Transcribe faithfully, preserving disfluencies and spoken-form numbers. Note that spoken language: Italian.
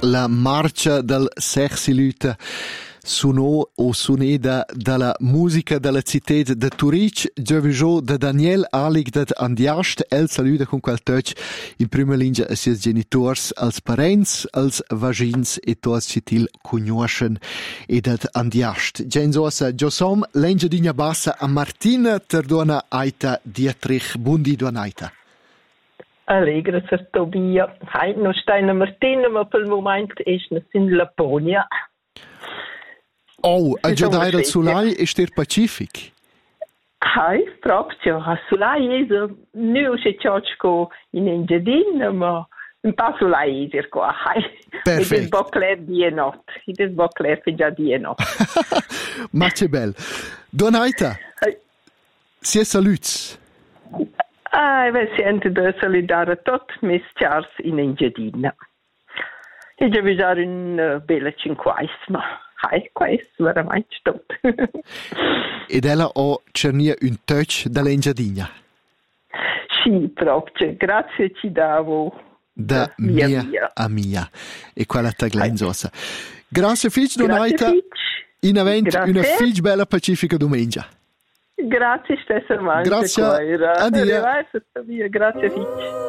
la marcia del Sechsilüte suonò o suoneda dalla musica della città di Turic, giovigio da Daniel Alig da Andiast, el saluta con quel touch in prima linea a sia genitors, als parents, als vagins e tos citil conoscen e da Andiast. Gensosa, Josom, lengia digna bassa a Martina Terdona Aita Dietrich Bundi Donaita. Allegra ser Tobia. Hai no steina Martina, ma per il momento è in Laponia. Oh, a Jedi del Sulai e Stir Pacific. Hai, proprio. A Sulai è nu se ciocco in Engiadina, ma un po' Sulai è qua. Hai. Perfetto. Ed è bocler di e not. Ed è bocler per già di e not. Ma c'è bel. Donaita. Si è saluts. Ah, we sente de saludare tot mes chars in Engiadina. E già visare un uh, bella cinquaisma. Hai, questo veramente tot. Ed ella ho cernia un touch dall'Engiadina. Sì, proprio. Grazie ci davo. Da mia, mia mia a mia. E quella taglenzosa. Grazie fitch, Donaita. In avent una fitch bella pacifica domenica. Grazie stessa manca. Grazie. Addio. Grazie fitch.